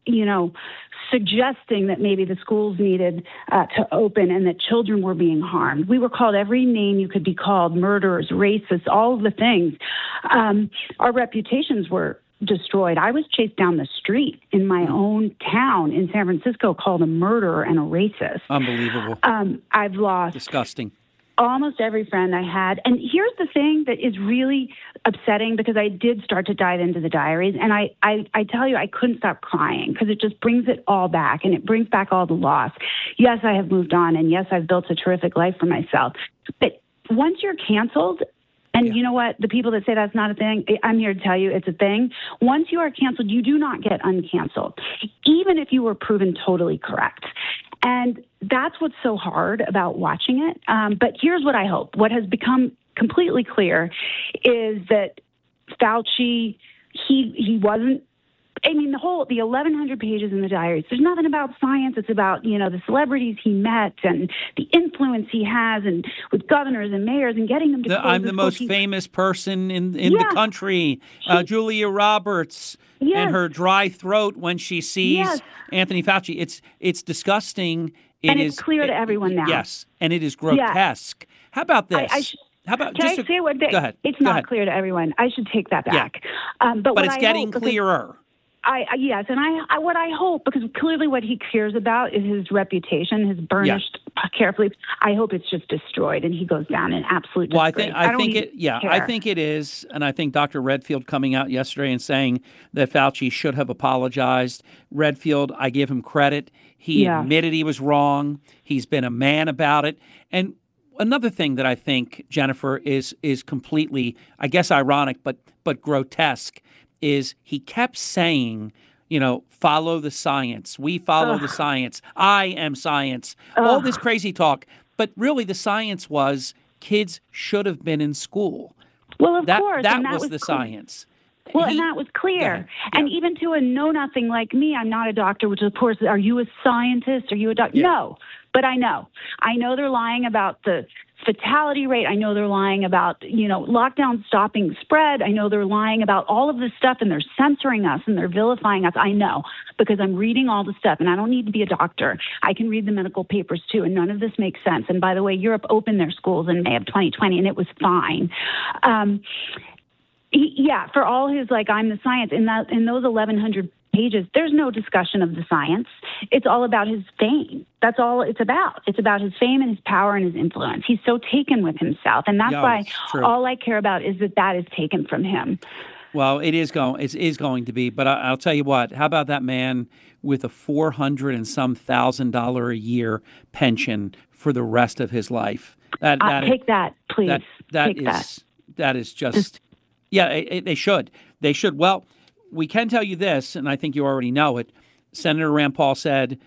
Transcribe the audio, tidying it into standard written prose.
suggesting that maybe the schools needed to open and that children were being harmed. We were called every name you could be called, murderers, racists, all of the things. Our reputations were destroyed. I was chased down the street in my own town in San Francisco, called a murderer and a racist. Unbelievable. I've lost disgusting almost every friend I had. And here's the thing that is really upsetting, because I did start to dive into the diaries, and I tell you, I couldn't stop crying, because it just brings it all back, and it brings back all the loss. Yes, I have moved on, and yes, I've built a terrific life for myself. But once you're canceled, and you know what? The people that say that's not a thing, I'm here to tell you it's a thing. Once you are canceled, you do not get uncanceled, even if you were proven totally correct. And that's what's so hard about watching it. But here's what I hope. What has become completely clear is that Fauci, he wasn't, I mean, the 1,100 pages in the diaries, there's nothing about science. It's about, the celebrities he met and the influence he has, and with governors and mayors, and getting them to close I'm the most famous person in the country, Julia Roberts, and her dry throat when she sees Anthony Fauci. It's disgusting. It's clear to everyone now. Yes, and it is grotesque. How about this? How about Can I say one thing? Go ahead. It's not clear to everyone. I should take that back. Yeah. But it's getting clearer. Yes, and what I hope, because clearly what he cares about is his reputation, his burnished carefully. I hope it's just destroyed and he goes down in absolute disgrace. Well, I think it is, and I think Dr. Redfield coming out yesterday and saying that Fauci should have apologized. Redfield, I give him credit. He admitted he was wrong. He's been a man about it. And another thing that I think, Jennifer, is completely, I guess, ironic, but grotesque, is he kept saying, follow the science. We follow the science. I am science. All this crazy talk. But really the science was kids should have been in school. Well, of course. That was the science. Well, and that was clear. And even to a know-nothing like me, I'm not a doctor, which, of course, are you a scientist? Are you a doctor? Yeah. No, but I know. I know they're lying about the fatality rate. I know they're lying about, lockdown stopping spread. I know they're lying about all of this stuff, and they're censoring us and they're vilifying us. I know, because I'm reading all the stuff, and I don't need to be a doctor. I can read the medical papers too, and none of this makes sense. And by the way, Europe opened their schools in May of 2020, and it was fine. For all his, I'm the science, in those 1,100 pages, there's no discussion of the science. It's all about his fame. That's all it's about. It's about his fame and his power and his influence. He's so taken with himself. And that's why all I care about is that is taken from him. Well, it is going to be. But I'll tell you what, how about that man with a $400 and some $1,000 a year pension for the rest of his life? Take that, please. That is just... Yeah, they should. They should. Well, we can tell you this, and I think you already know it. Senator Rand Paul said